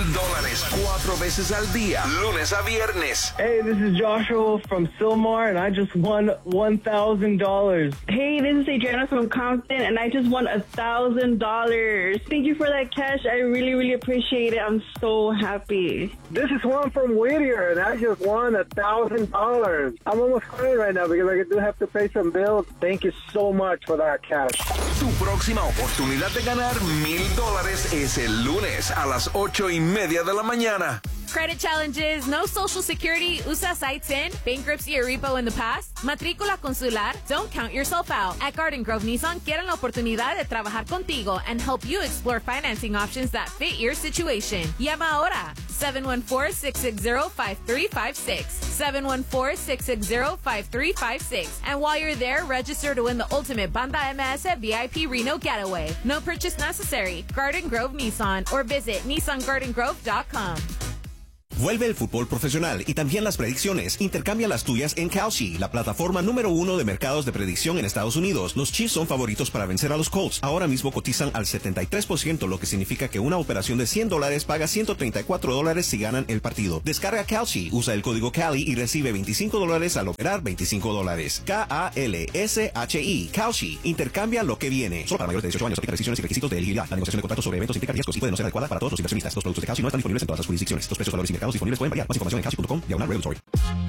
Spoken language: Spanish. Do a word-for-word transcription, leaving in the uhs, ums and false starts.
dólares cuatro veces al día, lunes a viernes. Hey, this is Joshua from Sylmar, and I just won one thousand dollars. Hey, this is Adriana from Compton, and I just won one thousand dollars. Thank you for that cash. I really, really appreciate it. I'm so happy. This is Juan from Whittier, and I just won one thousand dollars. I'm almost crying right now because I do have to pay some bills. Thank you so much for that cash. Tu próxima oportunidad de ganar mil dólares es el lunes a las ocho y media de la mañana. Credit challenges, no social security, usa sites in, bankruptcy or repo in the past, matrícula consular, don't count yourself out. At Garden Grove Nissan quieren la oportunidad de trabajar contigo and help you explore financing options that fit your situation. Llama ahora, seven one four, six six zero, five three five six, seven one four, six six zero, five three five six. And while you're there, register to win the ultimate Banda M S V I P Reno getaway. No purchase necessary. Garden Grove Nissan or visit nissan garden grove dot com. Vuelve el fútbol profesional y también las predicciones. Intercambia las tuyas en Kalshi, la plataforma número uno de mercados de predicción en Estados Unidos. Los Chiefs son favoritos para vencer a los Colts. Ahora mismo cotizan al setenta y tres por ciento, lo que significa que una operación de cien dólares paga ciento treinta y cuatro dólares si ganan el partido. Descarga Kalshi, usa el código Cali y recibe veinticinco dólares al operar veinticinco dólares. K A L S H I. Kalshi. Intercambia lo que viene. Solo para mayores de dieciocho años. Aplica restricciones y requisitos de elegibilidad. La negociación de contratos sobre eventos implica riesgos y puede no ser adecuada para todos los inversionistas. Los productos de Kalshi no están disponibles en todas las jurisdicciones. Los precios, valores y mercados disponibles pueden variar. Más información en kalshi punto com, diagonal regulatory.